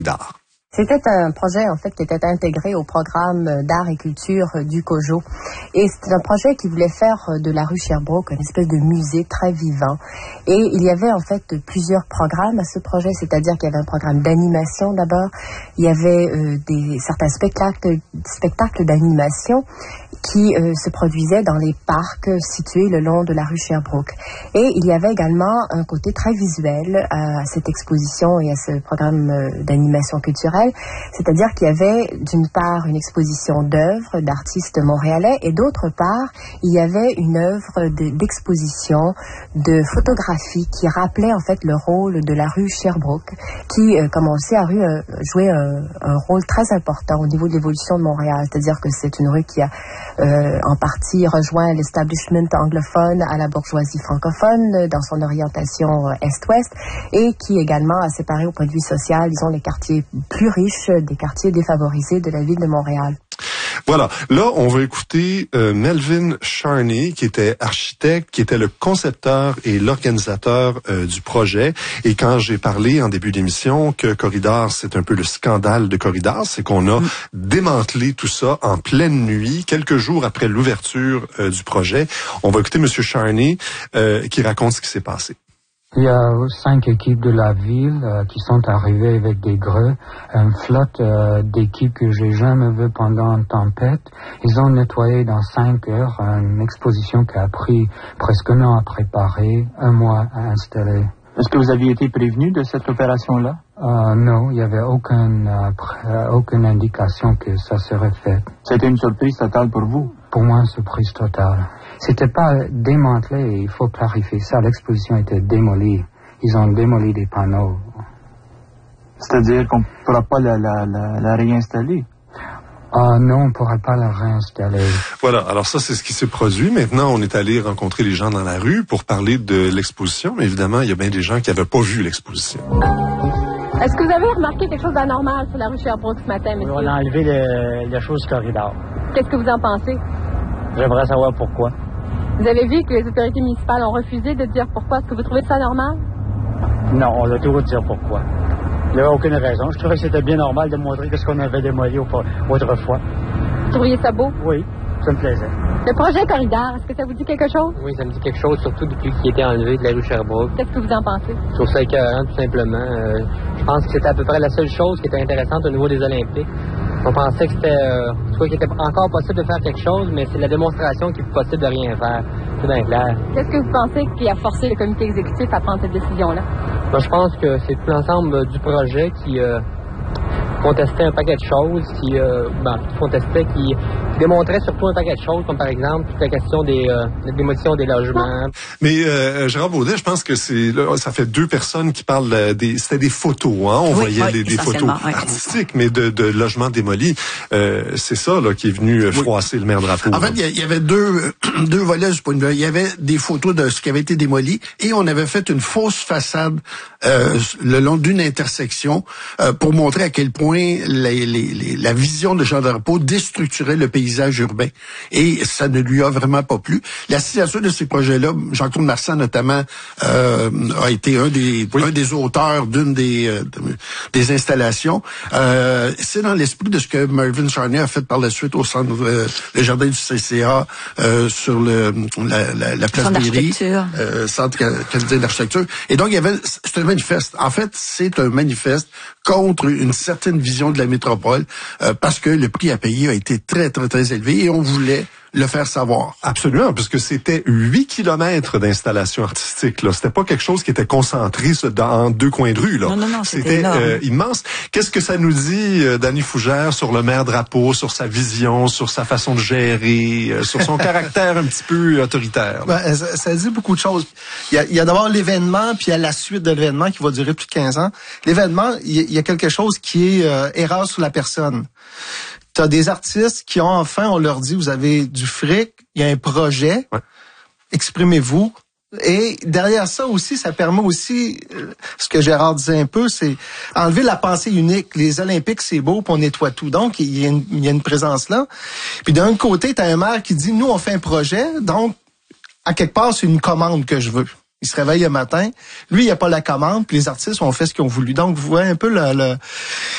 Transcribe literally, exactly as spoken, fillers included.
d'art. C'était un projet, en fait, qui était intégré au programme d'art et culture du COJO. Et c'était un projet qui voulait faire de la rue Sherbrooke une espèce de musée très vivant. Et il y avait, en fait, plusieurs programmes à ce projet, c'est-à-dire qu'il y avait un programme d'animation d'abord, il y avait euh, des, certains spectacles, spectacles d'animation qui euh, se produisaient dans les parcs situés le long de la rue Sherbrooke. Et il y avait également un côté très visuel à cette exposition et à ce programme euh, d'animation culturelle, c'est-à-dire qu'il y avait d'une part une exposition d'œuvres d'artistes montréalais et d'autre part, il y avait une œuvre de, d'exposition de photographie qui rappelait en fait le rôle de la rue Sherbrooke, qui, euh, comme on le sait, a eu, euh, joué un, un rôle très important au niveau de l'évolution de Montréal, c'est-à-dire que c'est une rue qui a Euh, en partie rejoint l'establishment anglophone à la bourgeoisie francophone dans son orientation euh, est-ouest et qui également a séparé au point de vue social, disons, les quartiers plus riches des quartiers défavorisés de la ville de Montréal. Voilà. Là, on va écouter euh, Melvin Charney, qui était architecte, qui était le concepteur et l'organisateur euh, du projet. Et quand j'ai parlé en début d'émission que Corridor, c'est un peu le scandale de Corridor, c'est qu'on a mmh. démantelé tout ça en pleine nuit, quelques jours après l'ouverture euh, du projet. On va écouter M. Charney euh, qui raconte ce qui s'est passé. Il y a cinq équipes de la ville euh, qui sont arrivées avec des greux, une flotte euh, d'équipes que j'ai jamais vues pendant une tempête. Ils ont nettoyé dans cinq heures une exposition qui a pris presque un an à préparer, un mois à installer. Est-ce que vous aviez été prévenu de cette opération-là? Euh, non, il n'y avait aucune, euh, pr- aucune indication que ça serait fait. C'était une surprise totale pour vous? Pour moi, une surprise totale. C'était pas démantelé, il faut clarifier ça. L'exposition était démolie. Ils ont démoli des panneaux. C'est-à-dire qu'on ne pourra pas la, la, la, la réinstaller? Ah non, on ne pourra pas la réinstaller. Voilà, alors ça, c'est ce qui s'est produit. Maintenant, on est allé rencontrer les gens dans la rue pour parler de l'exposition, mais évidemment, il y a bien des gens qui n'avaient pas vu l'exposition. Est-ce que vous avez remarqué quelque chose d'anormal sur la rue Sherbrooke ce matin, monsieur? On a enlevé le, le chose corridor. Qu'est-ce que vous en pensez? J'aimerais savoir pourquoi. Vous avez vu que les autorités municipales ont refusé de dire pourquoi. Est-ce que vous trouvez ça normal? Non, on a toujours dire pourquoi. Il n'y avait aucune raison. Je trouvais que c'était bien normal de montrer ce qu'on avait démoli autrefois. Vous trouviez ça beau? Oui, ça me plaisait. Le projet Corridor, est-ce que ça vous dit quelque chose? Oui, ça me dit quelque chose, surtout depuis qu'il a été enlevé de la rue Sherbrooke. Qu'est-ce que vous en pensez? Je trouve ça écœurant, tout simplement. Euh, je pense que c'était à peu près la seule chose qui était intéressante au niveau des Olympiques. On pensait que c'était, euh, qu'il était encore possible de faire quelque chose, mais c'est la démonstration qu'il est possible de rien faire. C'est bien clair. Qu'est-ce que vous pensez qui a forcé le comité exécutif à prendre cette décision-là? Moi, je pense que c'est tout l'ensemble du projet qui euh, contestait un paquet de choses, qui, euh, ben, qui contestait, qui, qui démontrait surtout un paquet de choses, comme par exemple toute la question des euh, la démolition des logements. Mais euh, Gérard Baudet, je pense que c'est là, ça fait deux personnes qui parlent euh, des, c'était des photos, hein. On oui, voyait oui, les, des photos oui. artistiques, mais de, de logements démolis. Euh, c'est ça là qui est venu euh, froisser oui. le maire Drapeau. En fait, il y avait deux deux volets de ce point de vue. Il y avait des photos de ce qui avait été démoli et on avait fait une fausse façade euh, le long d'une intersection euh, pour montrer à quel point les, les, les, la vision de Jean Drapeau déstructurait le paysage urbain. Et ça ne lui a vraiment pas plu. La signature de ces projets-là, Jean-Claude Marsan notamment euh, a été un des oui. un des auteurs d'une des euh, des installations. Euh, c'est dans l'esprit de ce que Melvin Charney a fait par la suite au centre euh, le jardin du C C A euh, sur le la, la, la place Berry, euh, centre canadien d'architecture. Et donc il y avait c'est un manifeste. En fait, c'est un manifeste contre une certaine vision de la métropole euh, parce que le prix à payer a été très très très élevé et on voulait le faire savoir. Absolument, parce que c'était huit kilomètres d'installation artistique. Là, c'était pas quelque chose qui était concentré dans deux coins de rue. Là, non, non, non, c'était, c'était euh, immense. Qu'est-ce que ça nous dit, euh, Dany Fougère, sur le maire Drapeau, sur sa vision, sur sa façon de gérer, euh, sur son caractère un petit peu autoritaire? Ben, ça, ça dit beaucoup de choses. Il y a, il y a d'abord l'événement, puis il y a la suite de l'événement qui va durer plus de quinze ans. L'événement, il y a, il y a quelque chose qui est euh, erreur sur la personne. T'as des artistes qui ont enfin, on leur dit, vous avez du fric, il y a un projet, ouais. exprimez-vous. Et derrière ça aussi, ça permet aussi, euh, ce que Gérard disait un peu, c'est enlever la pensée unique. Les Olympiques, c'est beau, puis on nettoie tout. Donc, il y a une, il y a une présence là. Puis d'un côté, t'as un maire qui dit, nous, on fait un projet, donc, à quelque part, c'est une commande que je veux. Il se réveille le matin, lui, il n'y a pas la commande, puis les artistes ont fait ce qu'ils ont voulu. Donc, vous voyez un peu le... le